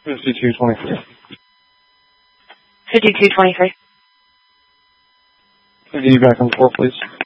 5223. 5223. Can I get you back on the floor, please?